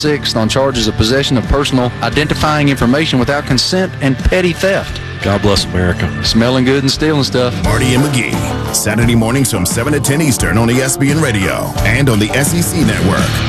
6th on charges of possession of personal identifying information without consent and petty theft. God bless America. Smelling good and stealing stuff. Marty and McGee, Saturday mornings from 7 to 10 Eastern on ESPN Radio and on the SEC Network.